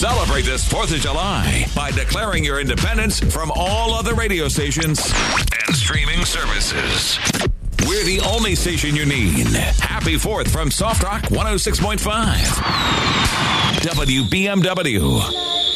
Celebrate this 4th of July by declaring your independence from all other radio stations and streaming services. We're the only station you need. Happy 4th from Soft Rock 106.5. WBMW.